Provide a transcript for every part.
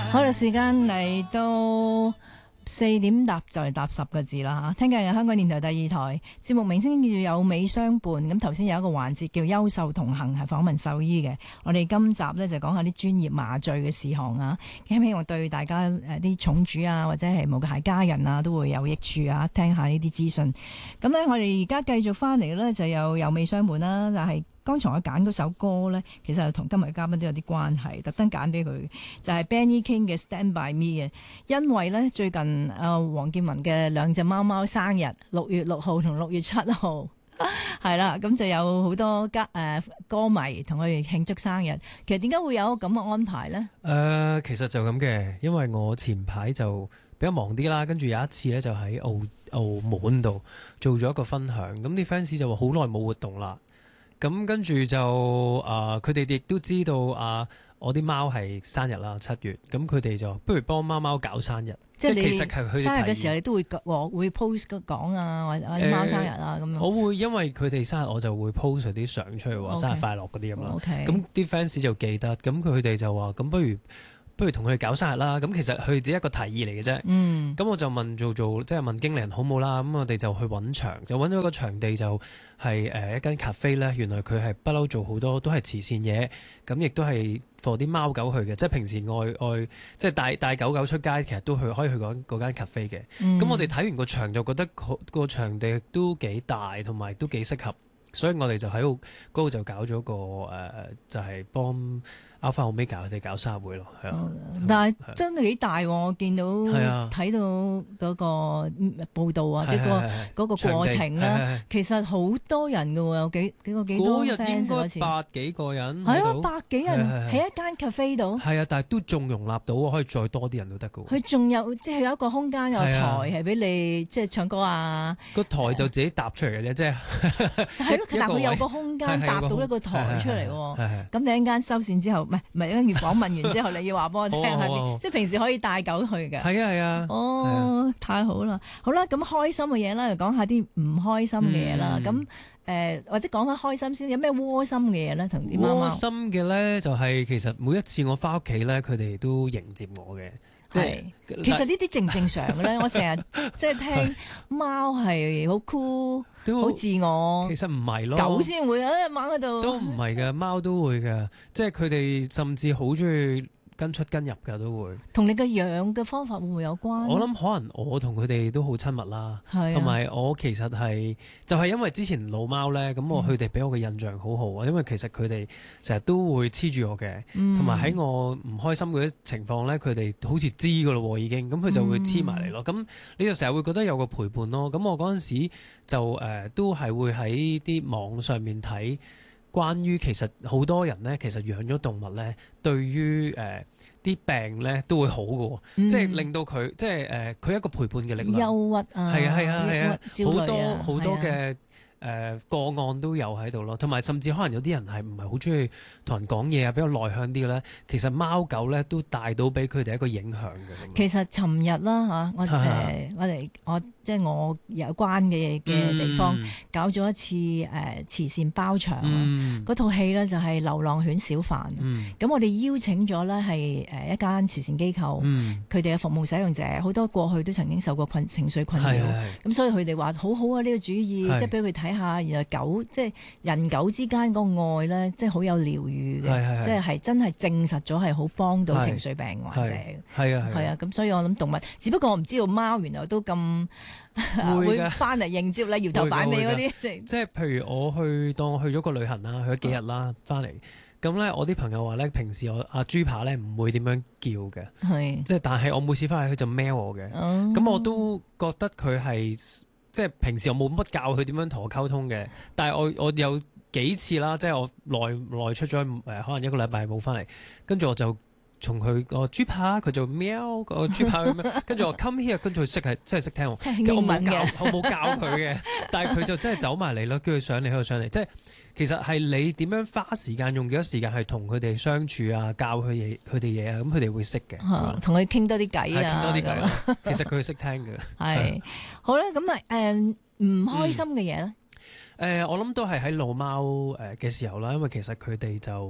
好啦，時間嚟到4點就係答10個字啦嚇。聽緊係香港電台第2台節目，名稱叫做有美相伴。咁頭先有一個環節叫優秀同行，係訪問獸醫嘅。我哋今集呢就講下啲專業麻醉嘅事項啊，希望對大家啲寵主啊或者係無界家人啊都會有益處啊，聽下呢啲資訊。咁呢，我哋而家繼續翻嚟呢，就有美相伴啦，但係剛才我揀嗰首歌呢，其實同今日嘉賓都有啲關係，特登揀俾佢，就係 Benny King 嘅 Stand By Me 嘅。因為呢，最近黃建文嘅2隻貓貓生日，6月6號同6月7號，係啦，咁就有好多歌迷同佢哋慶祝生日。其實點解會有咁嘅安排呢？ 其實就咁嘅，因為我前排就比較忙啲啦，跟住有一次呢，就喺澳門度做咗一個分享，咁啲 fans 就話好耐冇活動啦。咁跟住就佢哋亦都知道我啲貓係生日啦，7月，咁佢哋就不如幫貓貓搞生日。 即係其實係佢哋生日嘅時候，你都會 post 講啊，或者啲貓生日啊咁樣。 我會因為佢哋生日，我就會 post 啲相出去話生日快樂嗰啲咁啦。咁啲 fans 就記得，咁佢哋就話咁不如同佢哋搞生日啦。咁其實佢只係一個提議嚟嘅啫。咁我就問即係問經理人好冇啦。咁我哋就去揾場，就揾咗個場地就係一間 cafe 咧。原來佢係不嬲做好多都係慈善嘢，咁亦都係 for 啲貓狗去嘅。即係平時愛即係帶狗狗出街，其實都可以去嗰間 cafe 嘅。咁我哋睇完個場就覺得個場地都幾大，同埋都幾適合，所以我哋就喺嗰度就搞咗個就係幫Alpha Omega 佢哋搞生日會咯，係啊！ 但係真係幾大喎，我見到睇到嗰個報道啊，即係嗰個過程啦，其實好多人㗎喎，有幾多 fans 嗰次？嗰日應該百幾個人，係啊，百幾人喺一間 cafe 度。係啊，但係都仲容納到，可以再多啲人都得㗎喎。佢仲有即係有一個空間有台係俾你即係唱歌啊。個台就自己搭出嚟嘅啫，即係係咯，但係佢有個空間搭到一個台出嚟喎。咁你一間收線之後。唔係，跟住訪問完之後，你要話幫我聽下邊，即係平時可以帶狗去嘅。係啊係啊。哦，太好啦！好啦，咁開心嘅嘢啦，又講下啲唔開心嘅嘢啦。咁或者講下開心先，有咩窩心嘅嘢咧？同啲貓貓。窩心嘅咧，就係其實每一次我翻屋企咧，佢哋都迎接我嘅。即係其實呢啲正唔正常嘅咧？我成日即係聽貓係好 cool，好自我。其實唔係咯，狗先會貓喺度。都唔係嘅，貓都會嘅，即係佢哋甚至好中意跟出跟入㗎，都會。同你嘅養嘅方法會唔會有關？我諗可能我同佢哋都好親密啦，同埋我其實就係因為之前老貓咧，咁佢哋俾我嘅印象好好啊，因為其實佢哋成日都會黐住我嘅，同埋喺我唔開心嗰啲情況咧，佢哋好似知㗎咯喎已經，咁佢就會黐埋嚟咯。咁你就成日會覺得有個陪伴咯。咁我嗰陣時就都係會喺啲網上面睇。關於其實好多人咧，其實養咗動物咧，對於啲病咧都會好嘅，即係令到佢即係佢一個陪伴嘅力量。憂鬱啊，係啊，好多嘅個案都有喺度咯，同埋甚至可能有啲人係唔係好中意同人講嘢啊，比較內向啲嘅咧，其實貓狗咧都帶到俾佢哋一個影響嘅。其實尋日啦我即係我有關嘅地方搞咗一次慈善包場，嗰套戲呢，就係《流浪犬小販》。咁我哋邀請咗呢係一間慈善機構，佢哋嘅服務使用者好多過去都曾經受過情緒困擾，咁所以佢哋話好好啊，呢個主意，即係俾佢睇下，原來狗即係人狗之間個愛呢，即係好有療愈嘅，即係真係證實咗係好幫到情緒病患者。係啊，咁所以我諗動物，只不過我唔知道貓原來都咁會翻嚟迎接你搖頭擺尾嗰啲，即係譬如我當我去咗個旅行啦，去咗幾日啦，翻嚟咁咧，我啲朋友話咧，平時我阿豬扒咧唔會點樣叫嘅，即係但係我每次翻嚟佢就喵我嘅，咁我都覺得佢係即係平時我冇乜教佢點樣同我溝通嘅，但係我有幾次啦，即係我內出咗可能一個禮拜冇翻嚟，跟住我就。從佢個豬扒，佢就喵個豬扒咁樣，跟住我 come here，跟住佢真係識聽我。我冇教佢嘅，但係佢就真係走埋嚟咯，叫佢上嚟，喺度上嚟。即係其實係你點樣花時間，用幾多時間係同佢哋相處啊，教佢哋嘢啊，咁佢哋會識嘅。同佢傾多啲偈啊，傾多啲偈啦。其實佢識聽嘅。係好啦，咁唔開心嘅嘢咧？我諗都係喺老貓嘅時候啦，因為其實佢哋就。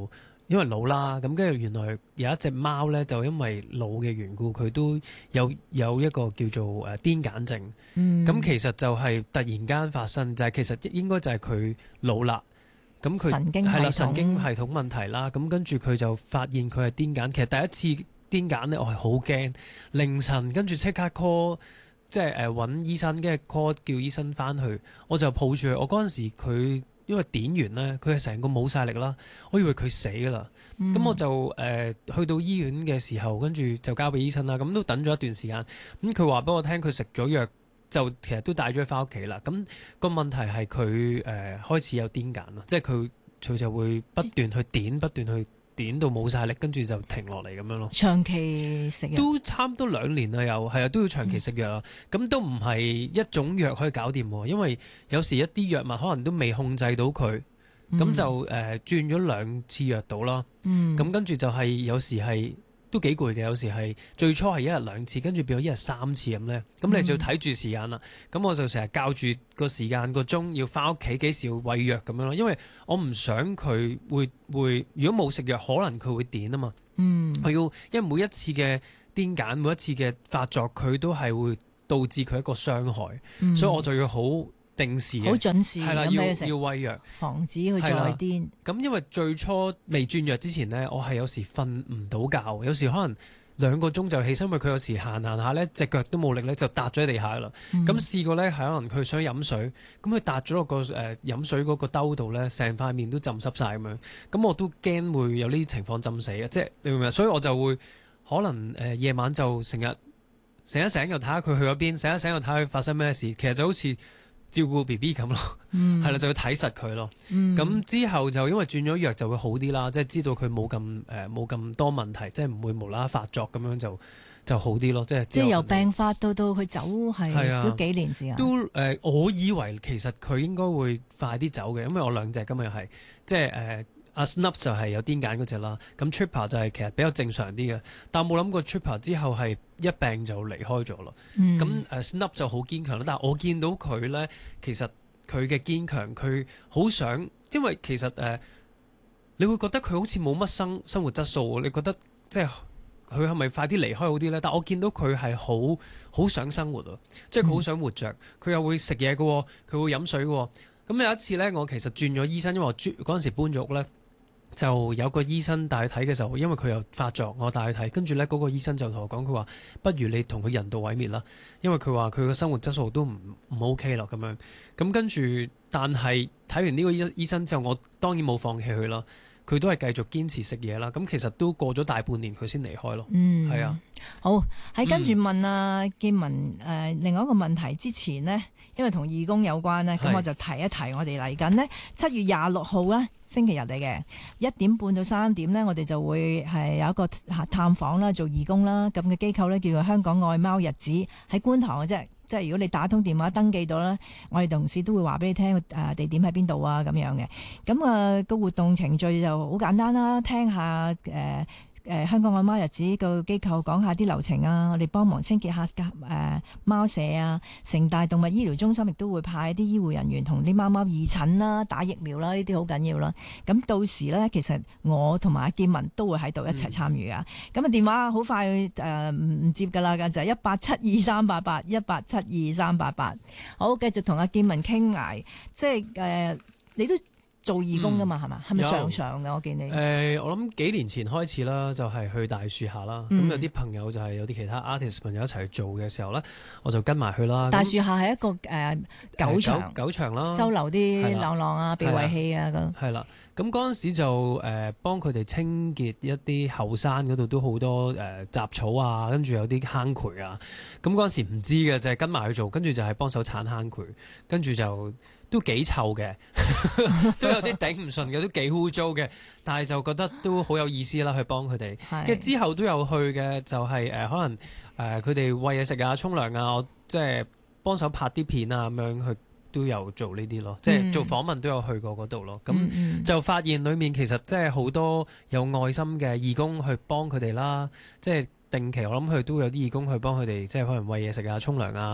因為老啦，咁跟住原來有一隻貓咧，就因為老嘅緣故，佢都有一個叫做癲癇症。咁其實就係突然間發生，就係其實應該就係佢老啦。咁佢係啦，神經系統問題啦。咁跟住佢就發現佢係癲癇。其實第一次癲癇咧，我係好驚，凌晨跟住即刻 call， 即係揾醫生，跟住 call 叫醫生翻去。我就抱住佢，我嗰陣時佢。因為點完咧，佢係成個冇晒力啦，我以為佢死啦。咁我就去到醫院嘅時候，跟住就交俾醫生啦。咁都等咗一段時間。咁佢話俾我聽，佢食咗藥，就其實都帶咗佢翻屋企啦。咁個問題係佢開始有癲癇啦，即係佢就會不斷去點，不斷去點到冇晒力，跟住就停落嚟咁樣咯。 長期食藥都差唔多2年啦，又係啊，都要長期食藥啊。咁都唔係一種藥可以搞掂喎，因為有時一啲藥物可能都未控制到佢，咁就轉咗2次藥到啦。咁跟住就係有時係都幾攰嘅，有時係最初係1日2次，跟住變咗1日3次咁咧。咁你就要睇住時間啦。咁我就成日校住個時間個鐘要翻屋企，幾時要餵藥咁樣咯。因為我唔想佢會如果冇食藥，可能佢會癲啊嘛。我要因為每一次嘅癲癇，每一次嘅發作，佢都係會導致佢一個傷害，所以我就要好定時、 好準時係啦，要餵藥， 防止佢再癲。 咁因為最初未轉藥之前呢，我係有時瞓唔到覺，有時可能2個鐘就起身，因為佢有時行下呢，隻腳都冇力呢，就笪咗喺地下啦。咁試過呢，係可能佢想飲水，咁佢笪咗落個飲水嗰個兜度呢，成塊面都浸濕晒咁樣。咁我都驚會有呢啲情況浸死嘅，即係你明唔明？所以我就會可能夜晚就成日醒一醒又睇下佢去咗邊，醒一醒又睇下佢發生咩事。其實就好似照顧 BB 咁咯，係啦，就要睇實佢咯。咁之後就因為轉咗藥就會好啲啦，即係知道佢冇咁多問題，即係唔會無啦啦發作咁樣就好啲咯。即係由病發到佢走係都幾年時間。 都我以為其實佢應該會快啲走嘅，因為我2隻今日係即係阿 Snups 就係有癲癇嗰隻啦，咁 Tripper 就係其實比較正常啲嘅，但我冇諗過 Tripper 之後係一病就離開咗咯。咁Snups 就好堅強啦，但係我見到佢咧，其實佢嘅堅強，佢好想，因為其實你會覺得佢好似冇乜生活質素，你覺得即係佢係咪快啲離開好啲咧？但我見到佢係好想生活啊，即係佢好想活着，佢又會食嘢嘅，佢會飲水嘅。咁有一次咧，我其實轉咗醫生，因為我嗰陣時搬咗屋咧。就有個醫生帶佢睇嘅時候，因為佢又發作，我帶佢睇，跟住呢嗰個醫生就同我講，佢話不如你同佢人道毀滅啦，因為佢話佢個生活質素都唔 OK 啦咁樣。咁跟住，但係睇完呢個醫生之後，我當然冇放棄佢啦。佢都係繼續堅持食嘢啦。咁其實都過咗大半年，佢先離開咯。係啊。 好，喺跟住問阿建文另外一個問題之前呢，因為同義工有關呢，咁我就提一提我哋嚟緊呢7月26號呢，星期日嚟嘅1點半到3點呢，我哋就會係有一個探訪啦，做義工啦，咁嘅機構呢，叫做香港愛貓日子，喺觀塘嘅啫。即係如果你打通電話登記到咧，我哋同事都會話俾你聽地點喺邊度啊咁樣嘅。咁個活動程序就好簡單啦，聽下香港愛貓日子個機構講下啲流程啊，我哋幫忙清潔下貓舍啊，城大動物醫療中心亦都會派啲醫護人員同啲貓貓義診啦、打疫苗啦，呢啲好緊要啦。咁到時咧，其實我同埋阿建文都會喺度一齊參與噶。咁電話好快唔接噶啦，就係1872388，1872388。好，繼續同阿建文傾偈，即係你都做義工噶嘛，係嘛？係咪上嘅？我見你我諗幾年前開始啦，就係去大樹下啦。咁有啲朋友就係有啲其他 artist 朋友一齊去做嘅時候咧，我就跟埋去啦。 大樹下係一個狗場啦，收留啲流浪啊、被遺棄啊咁。係啦，咁嗰陣時就幫佢哋清潔一啲後山嗰度都好多雜草啊，跟住有啲坑渠啊。咁嗰陣時唔知嘅，就係跟埋去做，跟住就係幫手鏟坑渠，跟住就都幾臭嘅，都有啲頂唔順嘅，都幾污糟嘅，但係就覺得都好有意思啦，去幫佢哋。跟住之後都有去嘅，就係可能佢哋餵嘢食啊、沖涼啊，我即係幫手拍啲片啊咁樣去，都有做呢啲咯。即係做訪問都有去過嗰度咯。咁就發現裡面其實即係好多有愛心嘅義工去幫佢哋啦。即係定期我諗佢都有啲義工去幫佢哋，即係可能餵嘢食啊、沖涼啊。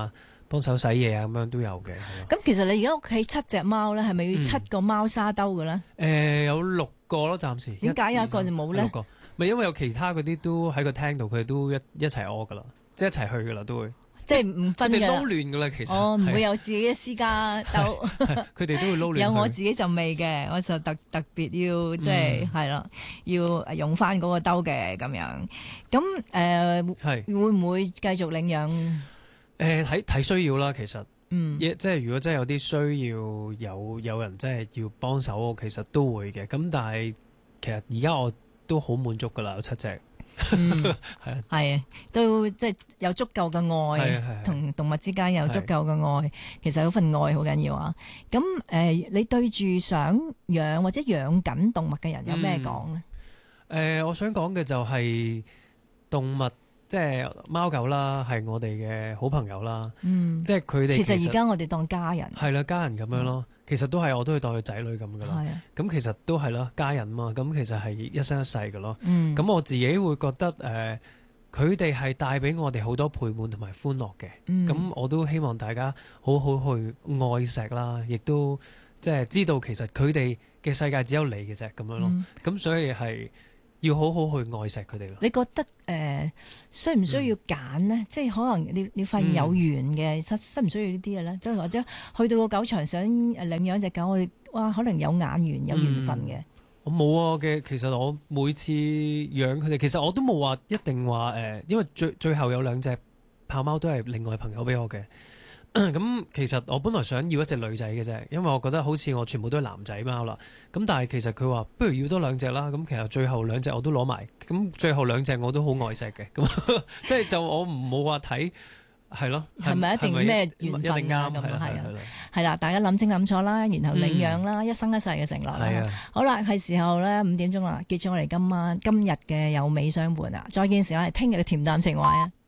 幫手洗嘢啊咁樣都有嘅。 咁其實你而家屋企7隻貓咧，係咪要7個貓沙兜嘅咧？ 有6個咯，暫時。 點解有一個就冇咧？6 個，咪因為有其他嗰啲都喺個廳度，佢哋都一齊屙噶啦，即係一齊去噶啦，都會。即係唔分嘅。 佢哋撈亂噶啦，其實。 唔會有自己嘅私家兜。 佢哋都會撈亂。 有我自己就未嘅，我就特別要即係係啦，要用翻嗰個兜嘅咁樣。咁會唔會繼續領養？ 睇需要啦，其實。即係如果真係有啲需要有人真係要幫手，其實都會嘅。咁但係其實而家我都好滿足噶啦，有7隻。 係都即係有足夠嘅愛，同動物之間有足夠嘅愛，其實嗰份愛好緊要啊。咁你對住想養或者養緊動物嘅人有咩講呢？ 我想講嘅就係動物。即係貓狗啦，係我哋嘅好朋友啦。即係佢哋。其實而家我哋當家人。 係啦，家人咁樣咯。其實都係，我都會當佢仔女咁噶啦。咁其實都係咯，家人嘛。咁其實係一生一世噶咯。咁我自己會覺得佢哋係帶俾我哋好多陪伴同埋歡樂嘅。咁我都希望大家好好去愛錫啦，亦都即係知道其實佢哋嘅世界只有你嘅啫，咁樣咯。咁所以係。要好好去愛錫佢哋咯。 你覺得需唔需要揀呢？即係可能你發現有緣嘅，需唔需要呢啲嘅咧？即係或者去到個狗場想領養隻狗，我哋哇可能有眼緣有緣分嘅。 我冇啊嘅，其實我每次養佢哋，其實我都冇話一定話因為最後有2隻豹貓都係另外朋友俾我嘅。咁其實我本來想要一隻女仔嘅啫，因為我覺得好似我全部都係男仔貓啦。咁但係其實佢話不如要多2隻啦。咁其實最後2隻我都攞埋，咁最後2隻我都好愛錫嘅。咁即係就我唔冇話睇係咯，係咪一定咩緣分啊？咁係啦，大家諗清諗楚啦，然後領養啦，一生一世嘅承諾啦。好啦，係時候咧5點鐘啦，結束我哋今日嘅有美相伴啦。再見時間係聽日嘅恬淡情懷啊！